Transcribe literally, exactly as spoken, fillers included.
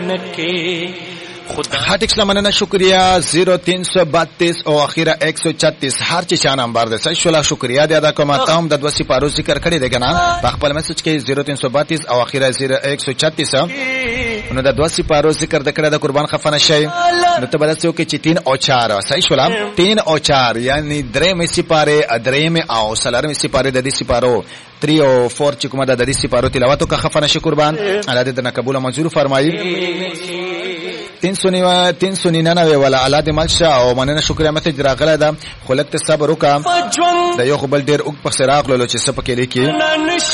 हाँ टिक्स مننه शुक्रिया जीरो तीन सौ बत्तीस او اخیرا एक सौ छत्तीस هر چی چا نمبر ده صحیح شولا شکریا دی ادا کوم تام د دوسی پارو ذکر کړی دی کنه په خپل میسج کې زیرو تین سو بتیس او اخیرا زیرو एक सौ छत्तीस نو د دوسی پارو ذکر د کړه د قربان خفنه شي نو ته بدل څو کې چې تین او چار صحیح شولا تین او چار یعنی درې مې سپاره درې مې او سلار مې سپاره د دې سپارو تری او فور چې کومه د دې سپارو تلاوت کا خفنه شي قربان الله دې د قبول منظور فرمایي तीन सौ तीन सौ निन्यानवे वाला आलाद मलशा او مننه شکریا مسج راغله ده خلک ته صبر وکا د یو خپل ډیر اوګ په سراغ لولو چې سپکې لیکي